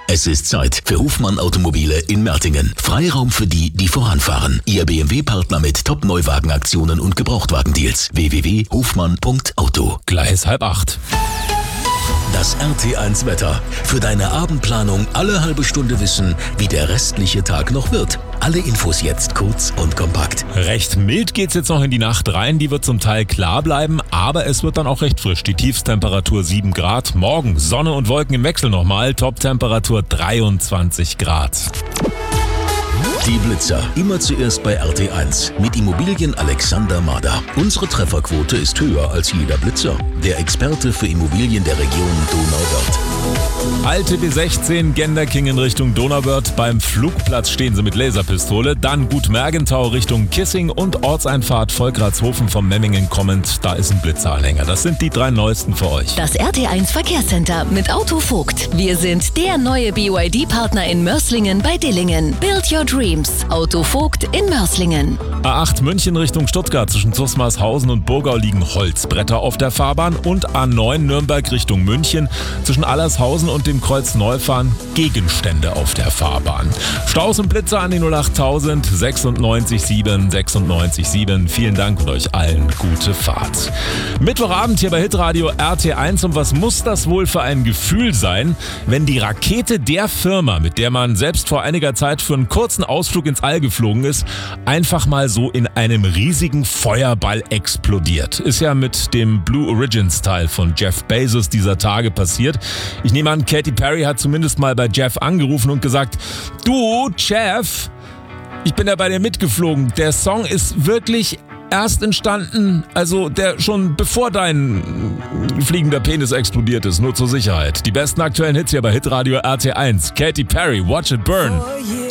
Es ist Zeit für Hofmann Automobile in Mertingen. Freiraum für die, die voranfahren. Ihr BMW-Partner mit Top-Neuwagenaktionen und Gebrauchtwagendeals. www.hofmann.auto. Gleich 7:30. Das RT1 Wetter. Für deine Abendplanung alle halbe Stunde wissen, wie der restliche Tag noch wird. Alle Infos jetzt kurz und kompakt. Recht mild geht's jetzt noch in die Nacht rein. Die wird zum Teil klar bleiben, aber es wird dann auch recht frisch. Die Tiefstemperatur 7 Grad. Morgen Sonne und Wolken im Wechsel nochmal. Toptemperatur 23 Grad. Die Blitzer. Immer zuerst bei RT1. Mit Immobilien Alexander Mader. Unsere Trefferquote ist höher als jeder Blitzer. Der Experte für Immobilien der Region Donauwörth. Alte B16, Genderking in Richtung Donauwörth. Beim Flugplatz stehen sie mit Laserpistole. Dann Gut Mergentau Richtung Kissing und Ortseinfahrt Volkratshofen vom Memmingen kommend. Da ist ein Blitzeranhänger. Das sind die 3 neuesten für euch. Das RT1 Verkehrscenter mit Autovogt. Wir sind der neue BYD-Partner in Mörslingen bei Dillingen. Build your dreams. Autovogt in Mörslingen. A8 München Richtung Stuttgart. Zwischen Zusmarshausen und Burgau liegen Holzbretter auf der Fahrbahn. Und A9 Nürnberg Richtung München. Zwischen Allershausen und dem Kreuz Neufahren Gegenstände auf der Fahrbahn. Staus und Blitzer an die 08000 96 7. Vielen Dank und euch allen gute Fahrt. Mittwochabend hier bei Hitradio RT1. Und was muss das wohl für ein Gefühl sein, wenn die Rakete der Firma, mit der man selbst vor einiger Zeit für einen kurzen Ausflug ins All geflogen ist, einfach mal so in einem riesigen Feuerball explodiert. Ist ja mit dem Blue Origins Teil von Jeff Bezos dieser Tage passiert. Ich nehme an, Katy Perry hat zumindest mal bei Jeff angerufen und gesagt, du, Jeff, ich bin ja bei dir mitgeflogen. Der Song ist wirklich erst entstanden, also der schon bevor dein fliegender Penis explodiert ist, nur zur Sicherheit. Die besten aktuellen Hits hier bei Hitradio RT1. Katy Perry, Watch It Burn. Oh, yeah.